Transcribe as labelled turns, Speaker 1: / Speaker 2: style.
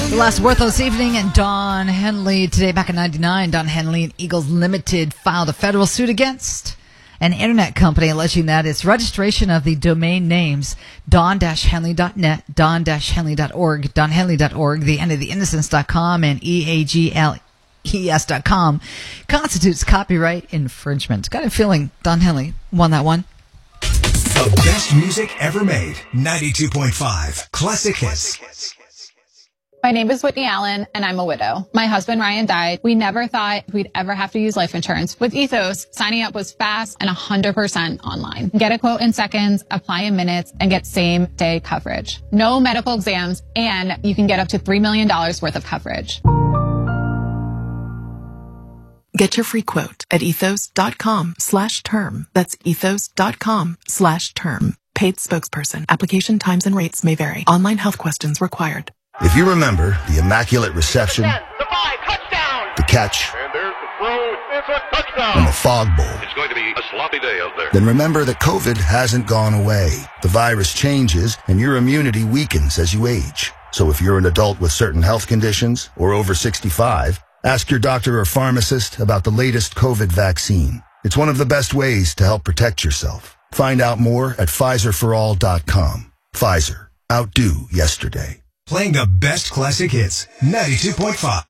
Speaker 1: The last worthless evening, and Don Henley today back in 99. Don Henley and Eagles Limited filed a federal suit against an internet company alleging that its registration of the domain names don-henley.net, don-henley.org, donhenley.org, the end of the innocence.com, and eagles.com constitutes copyright infringement. Got a feeling Don Henley won that one.
Speaker 2: The best music ever made. 92.5 Classic Hits.
Speaker 3: My name is Whitney Allen, and I'm a widow. My husband, Ryan, died. We never thought we'd ever have to use life insurance. With Ethos, signing up was fast and 100% online. Get a quote in seconds, apply in minutes, and get same-day coverage. No medical exams, and you can get up to $3 million worth of coverage.
Speaker 4: Get your free quote at ethos.com/term. That's ethos.com/term. Paid spokesperson. Application times and rates may vary. Online health questions required.
Speaker 5: If you remember the immaculate reception,
Speaker 6: the 5, touchdown,
Speaker 5: the catch,
Speaker 6: and there's the throw, it's a touchdown,
Speaker 5: and the fog bowl,
Speaker 6: it's going to be a sloppy day out there.
Speaker 5: then remember that COVID hasn't gone away. The virus changes, and your immunity weakens as you age. So if you're an adult with certain health conditions or over 65, ask your doctor or pharmacist about the latest COVID vaccine. It's one of the best ways to help protect yourself. Find out more at PfizerForAll.com. Pfizer. Outdo yesterday.
Speaker 2: Playing the best classic hits. 92.5.